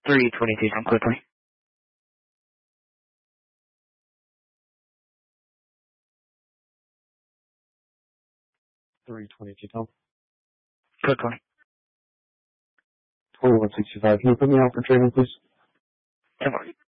322, come quickly. 322, Tom. Quickly. 2165. Can you put me out for training, please? 10-4.